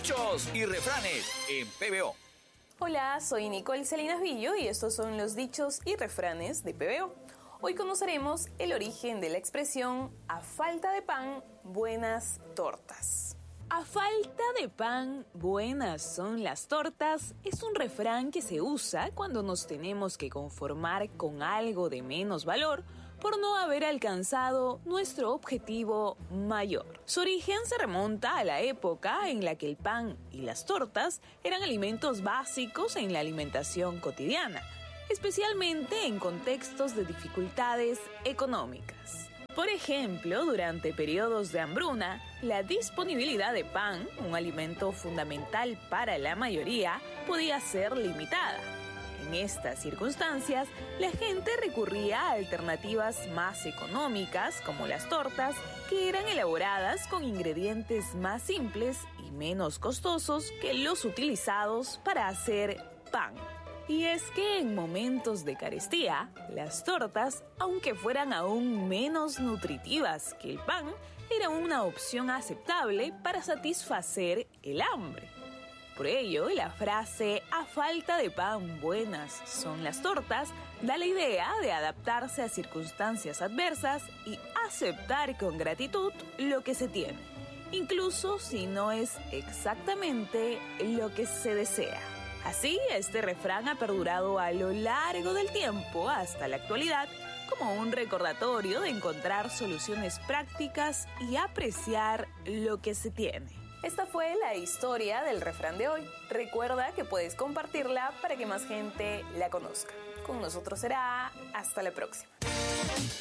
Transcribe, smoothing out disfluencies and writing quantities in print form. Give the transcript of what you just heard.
Dichos y refranes en PBO. Hola, soy Nicole Salinas Villo y estos son los dichos y refranes de PBO. Hoy conoceremos el origen de la expresión "a falta de pan, buenas tortas". A falta de pan, buenas son las tortas es un refrán que se usa cuando nos tenemos que conformar con algo de menos valor por no haber alcanzado nuestro objetivo mayor. Su origen se remonta a la época en la que el pan y las tortas eran alimentos básicos en la alimentación cotidiana, especialmente en contextos de dificultades económicas. Por ejemplo, durante periodos de hambruna, la disponibilidad de pan, un alimento fundamental para la mayoría, podía ser limitada. En estas circunstancias, la gente recurría a alternativas más económicas, como las tortas, que eran elaboradas con ingredientes más simples y menos costosos que los utilizados para hacer pan. Y es que en momentos de carestía, las tortas, aunque fueran aún menos nutritivas que el pan, eran una opción aceptable para satisfacer el hambre. Por ello, la frase "a falta de pan, buenas son las tortas" da la idea de adaptarse a circunstancias adversas y aceptar con gratitud lo que se tiene, incluso si no es exactamente lo que se desea. Así, este refrán ha perdurado a lo largo del tiempo hasta la actualidad como un recordatorio de encontrar soluciones prácticas y apreciar lo que se tiene. Esta fue la historia del refrán de hoy. Recuerda que puedes compartirla para que más gente la conozca. Con nosotros será hasta la próxima.